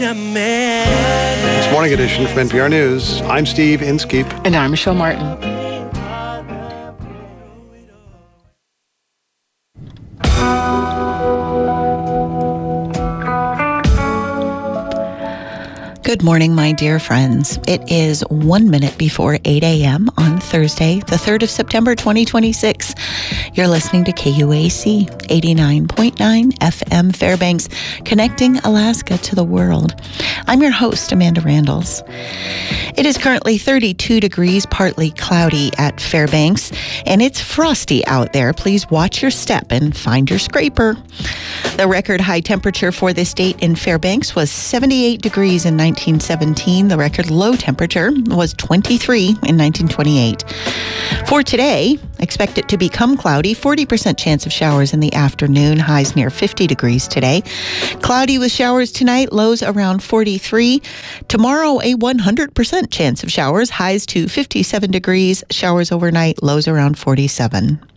This morning edition from NPR News. I'm Steve Inskeep. And I'm Michelle Martin. Good morning, my dear friends. It is 1 minute before 8 a.m. on Thursday, the 3rd of September, 2026. You're listening to KUAC 89.9 FM Fairbanks, connecting Alaska to the world. I'm your host, Amanda Randalls. It is currently 32 degrees, partly cloudy at Fairbanks, and it's frosty out there. Please watch your step and find your scraper. The record high temperature for this date in Fairbanks was 78 degrees in 1917. The record low temperature was 23 in 1928. For today, expect it to become cloudy, 40% chance of showers in the afternoon, highs near 50 degrees today. Cloudy with showers tonight, lows around 43. Tomorrow, a 100% chance of showers, highs to 57 degrees, showers overnight, lows around 47.